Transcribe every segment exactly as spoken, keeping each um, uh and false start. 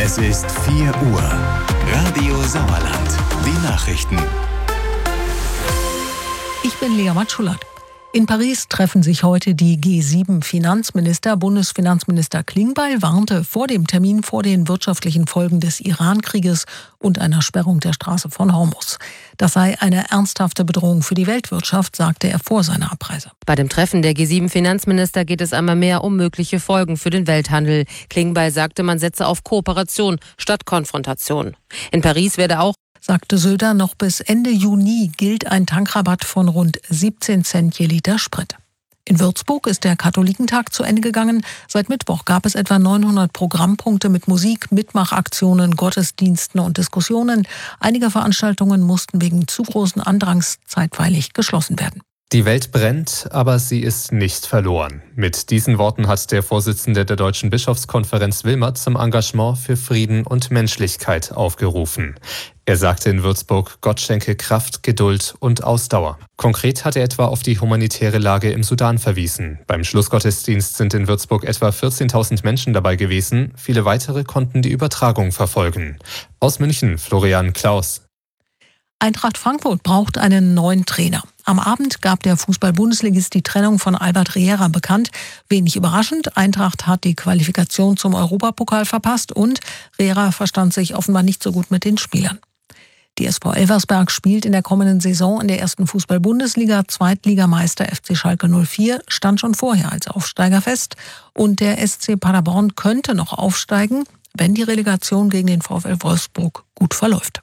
Es ist vier Uhr. Radio Sauerland. Die Nachrichten. Ich bin Lea Matschullat. In Paris treffen sich heute die G sieben Finanzminister. Bundesfinanzminister Klingbeil warnte vor dem Termin vor den wirtschaftlichen Folgen des Iran-Krieges und einer Sperrung der Straße von Hormuz. Das sei eine ernsthafte Bedrohung für die Weltwirtschaft, sagte er vor seiner Abreise. Bei dem Treffen der G sieben Finanzminister geht es einmal mehr um mögliche Folgen für den Welthandel. Klingbeil sagte, man setze auf Kooperation statt Konfrontation. In Paris werde auch sagte Söder, noch bis Ende Juni gilt ein Tankrabatt von rund siebzehn Cent je Liter Sprit. In Würzburg ist der Katholikentag zu Ende gegangen. Seit Mittwoch gab es etwa neunhundert Programmpunkte mit Musik, Mitmachaktionen, Gottesdiensten und Diskussionen. Einige Veranstaltungen mussten wegen zu großen Andrangs zeitweilig geschlossen werden. Die Welt brennt, aber sie ist nicht verloren. Mit diesen Worten hat der Vorsitzende der Deutschen Bischofskonferenz Wilmert zum Engagement für Frieden und Menschlichkeit aufgerufen. Er sagte in Würzburg, Gott schenke Kraft, Geduld und Ausdauer. Konkret hat er etwa auf die humanitäre Lage im Sudan verwiesen. Beim Schlussgottesdienst sind in Würzburg etwa vierzehntausend Menschen dabei gewesen. Viele weitere konnten die Übertragung verfolgen. Aus München, Florian Klaus. Eintracht Frankfurt braucht einen neuen Trainer. Am Abend gab der Fußball-Bundesligist die Trennung von Albert Riera bekannt. Wenig überraschend, Eintracht hat die Qualifikation zum Europapokal verpasst und Riera verstand sich offenbar nicht so gut mit den Spielern. Die S V Elversberg spielt in der kommenden Saison in der ersten Fußball-Bundesliga. Zweitligameister F C Schalke null vier stand schon vorher als Aufsteiger fest. Und der S C Paderborn könnte noch aufsteigen, wenn die Relegation gegen den VfL Wolfsburg gut verläuft.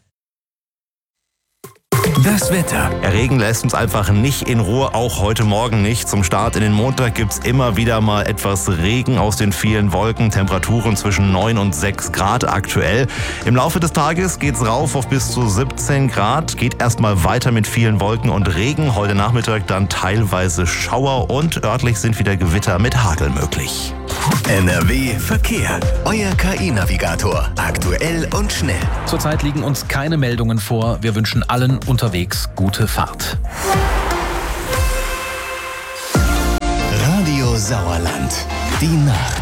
Das Wetter. Der Regen lässt uns einfach nicht in Ruhe, auch heute Morgen nicht. Zum Start in den Montag gibt's immer wieder mal etwas Regen aus den vielen Wolken. Temperaturen zwischen neun und sechs Grad aktuell. Im Laufe des Tages geht's rauf auf bis zu siebzehn Grad. Geht erstmal weiter mit vielen Wolken und Regen. Heute Nachmittag dann teilweise Schauer und örtlich sind wieder Gewitter mit Hagel möglich. N R W Verkehr. Euer K I-Navigator. Aktuell und schnell. Zurzeit liegen uns keine Meldungen vor. Wir wünschen allen unterwegs gute Fahrt. Radio Sauerland. Die Nacht.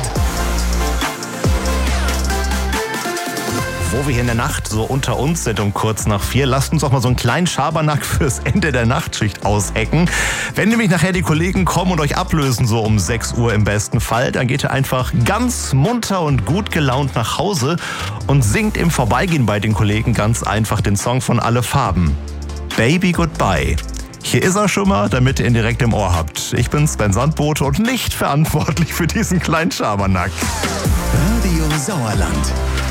Wo wir hier in der Nacht so unter uns sind um kurz nach vier, lasst uns doch mal so einen kleinen Schabernack fürs Ende der Nachtschicht aushecken. Wenn nämlich nachher die Kollegen kommen und euch ablösen, so um sechs Uhr im besten Fall, dann geht ihr einfach ganz munter und gut gelaunt nach Hause und singt im Vorbeigehen bei den Kollegen ganz einfach den Song von Alle Farben. Baby Goodbye. Hier ist er schon mal, damit ihr ihn direkt im Ohr habt. Ich bin Sven Sandbote und nicht verantwortlich für diesen kleinen Schabernack. Radio Sauerland.